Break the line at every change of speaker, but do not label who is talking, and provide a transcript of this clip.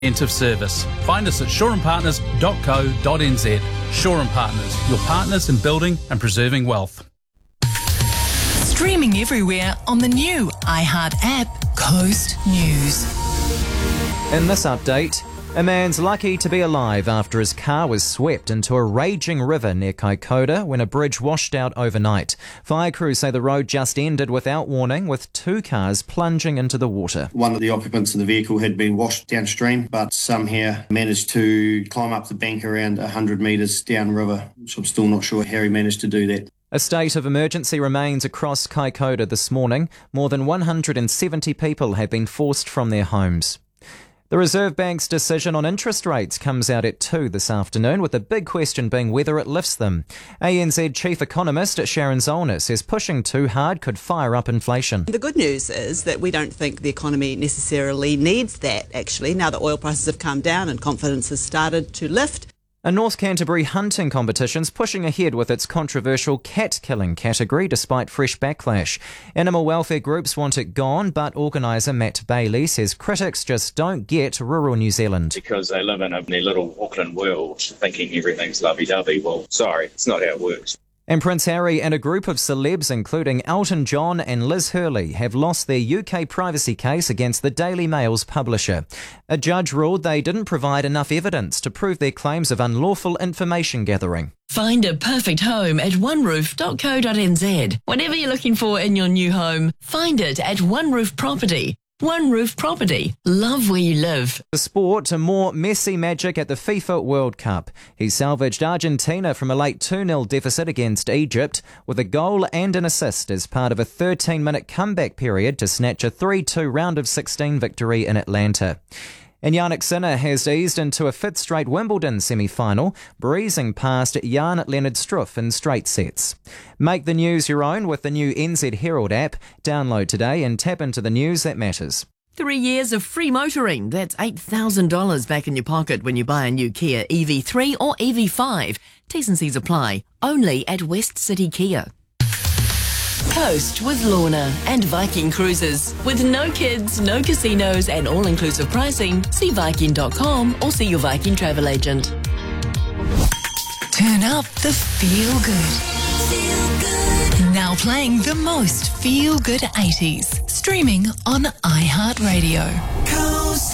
End of service. Find us at shoreandpartners.co.nz. Shore and Partners, your partners in building and preserving wealth.
Streaming everywhere on the new iHeart app, Coast News.
In this update, a man's lucky to be alive after his car was swept into a raging river near Kaikoura when a bridge washed out overnight. Fire crews say the road just ended without warning, with 2 cars plunging into the water.
One of the occupants of the vehicle had been washed downstream, but somehow managed to climb up the bank around 100 metres downriver, which I'm still not sure how he managed to do that.
A state of emergency remains across Kaikoura this morning. More than 170 people have been forced from their homes. The Reserve Bank's decision on interest rates comes out at 2 this afternoon, with the big question being whether it lifts them. ANZ Chief Economist Sharon Zolner says pushing too hard could fire up inflation.
The good news is that we don't think the economy necessarily needs that, actually, now that oil prices have come down and confidence has started to lift.
A North Canterbury hunting competition's pushing ahead with its controversial cat-killing category despite fresh backlash. Animal welfare groups want it gone, but organiser Matt Bailey says critics just don't get rural New Zealand.
Because they live in their little Auckland world thinking everything's lovey-dovey. Well, sorry, it's not how it works.
And Prince Harry and a group of celebs, including Elton John and Liz Hurley, have lost their UK privacy case against the Daily Mail's publisher. A judge ruled they didn't provide enough evidence to prove their claims of unlawful information gathering.
Find a perfect home at oneroof.co.nz. Whatever you're looking for in your new home, find it at One Roof Property. One Roof Property. Love where you live.
The sport, a more messy magic at the FIFA World Cup. He salvaged Argentina from a late 2-0 deficit against Egypt with a goal and an assist as part of a 13-minute comeback period to snatch a 3-2 round of 16 victory in Atlanta. And Jannik Sinner has eased into a 5th straight Wimbledon semi-final, breezing past Jan-Lennard Struff in straight sets. Make the news your own with the new NZ Herald app. Download today and tap into the news that matters.
3 years of free motoring. That's $8,000 back in your pocket when you buy a new Kia EV3 or EV5. T's and C's apply. Only at West City Kia. Coast with Lorna and Viking Cruises. With no kids, no casinos and all-inclusive pricing, see Viking.com or see your Viking travel agent. Turn up the feel-good. Now playing the most feel-good 80s. Streaming on iHeartRadio.